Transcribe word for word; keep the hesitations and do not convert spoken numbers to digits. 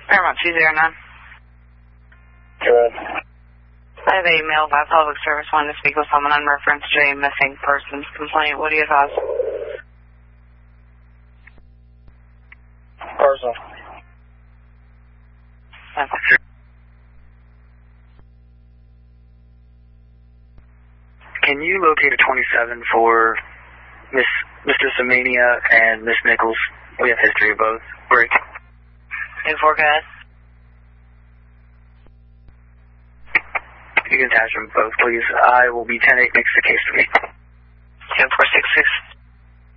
Paramount two zero nine. Good. I have a mail by public service wanting to speak with someone in reference to a missing persons complaint. What do you advise? Person. Okay. Can you locate a twenty-seven for Miss Mister Semania and Miss Nichols? We have history of both. Break. Two four, guys. You can attach them both, please. I will be ten eight. Makes the case for me. ten four six six.